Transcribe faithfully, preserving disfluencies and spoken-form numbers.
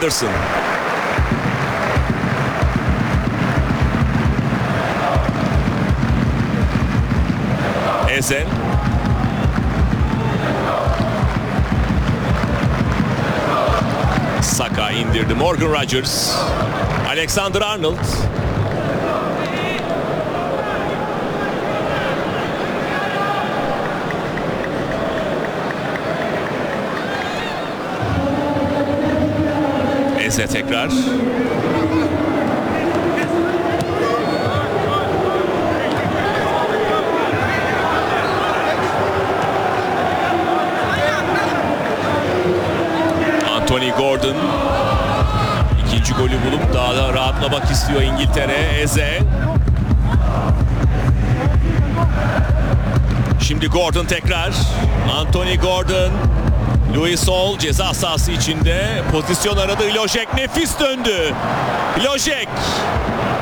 Anderson. Eze. Saka indirdi. Morgan Rogers. Alexander Arnold. Eze tekrar. Anthony Gordon ikinci golü bulup daha da rahatlamak istiyor İngiltere. Eze. Şimdi Gordon tekrar. Anthony Gordon. Louis Hall ceza sahası içinde pozisyon aradı. Hlojek nefis döndü. Hlojek.